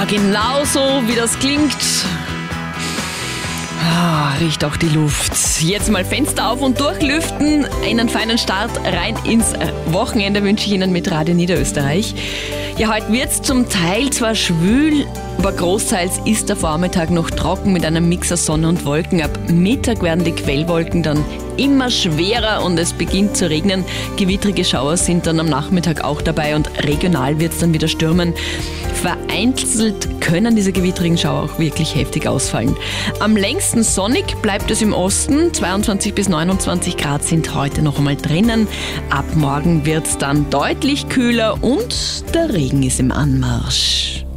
genauso wie das klingt, riecht auch die Luft. Jetzt mal Fenster auf und durchlüften. Einen feinen Start rein ins Wochenende wünsche ich Ihnen mit Radio Niederösterreich. Ja, heute wird es zum Teil zwar schwül, aber großteils ist der Vormittag noch trocken mit einem Mix aus Sonne und Wolken. Ab Mittag werden die Quellwolken dann immer schwerer und es beginnt zu regnen. Gewittrige Schauer sind dann am Nachmittag auch dabei und regional wird es dann wieder stürmen. Vereinzelt können diese gewittrigen Schauer auch wirklich heftig ausfallen. Am längsten sonnig bleibt es im Osten. 22 bis 29 Grad sind heute noch einmal drinnen. Ab morgen wird es dann deutlich kühler und der Regen ist im Anmarsch.